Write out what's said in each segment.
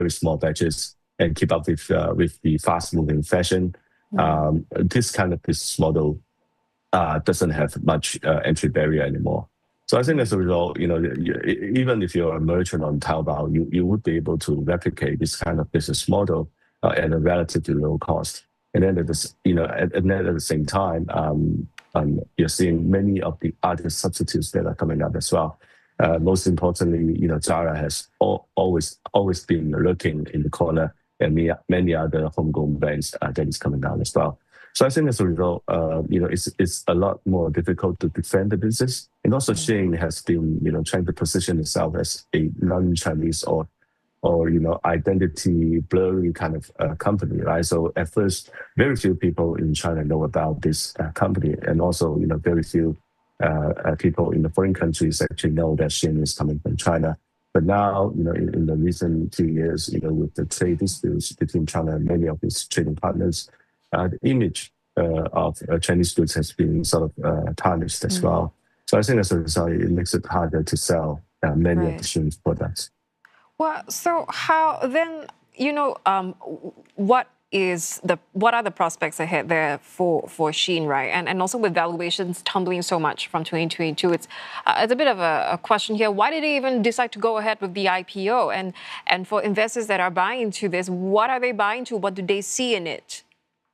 very small batches and keep up with the fast-moving fashion. This kind of business model doesn't have much entry barrier anymore. So I think as a result, even if you're a merchant on Taobao, you would be able to replicate this kind of business model at a relatively low cost. And then at the same time, you're seeing many of the other substitutes that are coming up as well. Most importantly, Zara has always been lurking in the corner, and many other homegrown brands that is coming down as well. So I think as a result, it's a lot more difficult to defend the business. And also Shein has been, trying to position itself as a non-Chinese or identity blurry kind of company, right? So at first, very few people in China know about this company, and also, very few people in the foreign countries actually know that Shein is coming from China. But now, in the recent few years, with the trade disputes between China and many of its trading partners, the image of Chinese goods has been sort of tarnished as well. So I think as a result, it makes it harder to sell many of the Shein's products. Well, so how then, what are the prospects ahead there for Shein, right? And also with valuations tumbling so much from 2022, it's a bit of a question here. Why did they even decide to go ahead with the IPO? And for investors that are buying into this, what are they buying to? What do they see in it?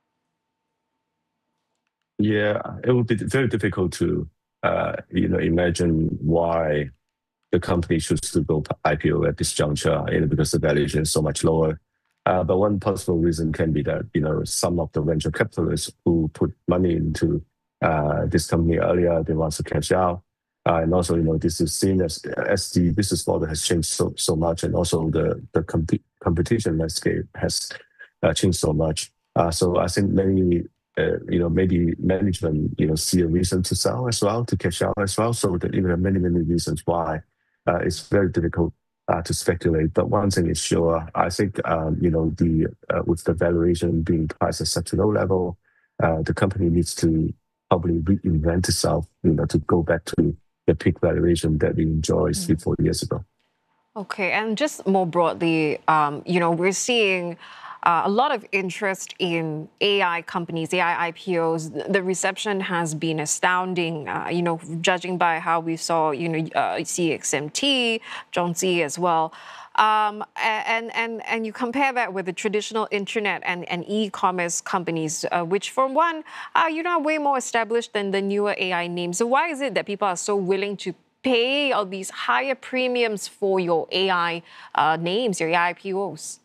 Yeah, it would be very difficult to, imagine why the company should still go IPO at this juncture, because the valuation is so much lower. But one possible reason can be that, some of the venture capitalists who put money into this company earlier, they want to cash out. And also, this is seen as the business model has changed so much, and also the competition landscape has changed so much. So I think maybe management, see a reason to sell as well, to cash out as well. So there are many reasons why it's very difficult to speculate. But one thing is sure, I think, with the valuation being priced at such a low level, the company needs to probably reinvent itself, to go back to the peak valuation that we enjoyed 3-4 years ago. Okay, and just more broadly, we're seeing a lot of interest in AI companies, AI IPOs. The reception has been astounding, judging by how we saw, CXMT, Zhongzi as well. And you compare that with the traditional internet and e-commerce companies, which for one, are way more established than the newer AI names. So why is it that people are so willing to pay all these higher premiums for your AI names, your AI IPOs?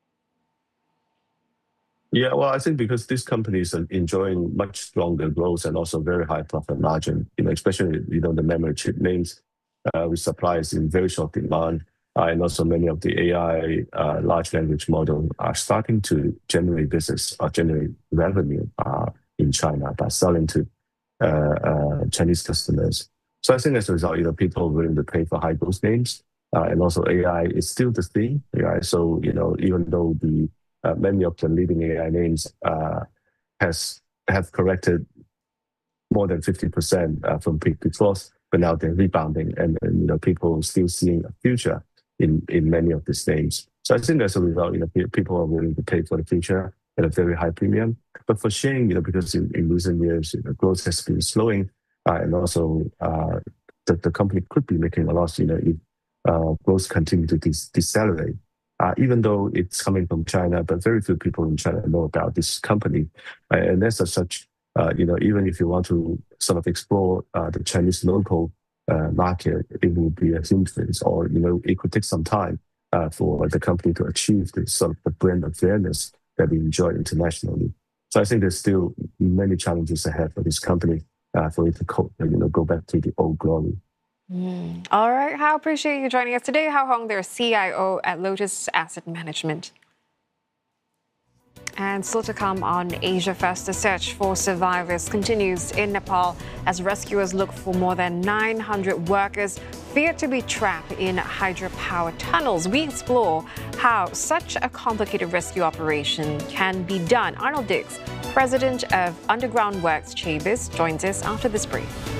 Yeah, well, I think because these companies are enjoying much stronger growth and also very high profit margin, especially, the memory chip names, with supplies in very short demand. And also many of the AI large language model are starting to generate business or generate revenue in China by selling to Chinese customers. So I think as a result, people are willing to pay for high growth names. And also AI is still the theme, right? So, even though many of the leading AI names have corrected more than 50% from peak to trough, but now they're rebounding, and people are still seeing a future in many of these names. So I think as a result, people are willing to pay for the future at a very high premium. But for Shein, because in recent years, growth has been slowing, and also the company could be making a loss, if growth continue to decelerate. Even though it's coming from China, but very few people in China know about this company. And as such, even if you want to sort of explore the Chinese local market, it will be a huge phase, or, it could take some time for the company to achieve the sort of the brand awareness that we enjoy internationally. So I think there's still many challenges ahead for this company for it to go back to the old glory. All right. I appreciate you joining us today. Hao Hong, their CIO at Lotus Asset Management. And still to come on Asia Fest, the search for survivors continues in Nepal as rescuers look for more than 900 workers feared to be trapped in hydropower tunnels. We explore how such a complicated rescue operation can be done. Arnold Dix, president of Underground Works Chavis, joins us after this brief.